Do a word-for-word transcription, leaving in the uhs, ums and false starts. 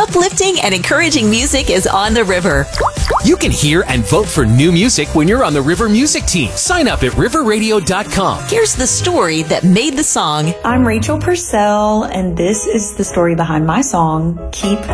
Uplifting and encouraging music is on the river. You can hear and vote for new music when you're on the River Music Team. Sign up at river radio dot com. Here's the story that made the song. I'm Rachel Purcell, and this is the story behind my song, Keep